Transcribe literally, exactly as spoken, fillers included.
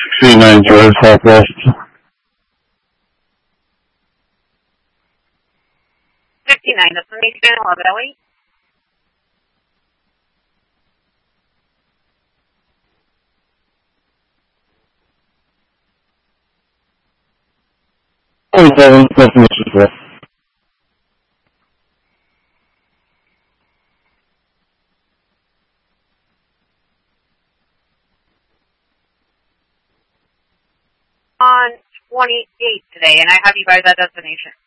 sixty-nine George Southwest. fifty-nine, destination Valley. twenty-seven, destination Swift. On twenty-eight today, and I have you guys at destination.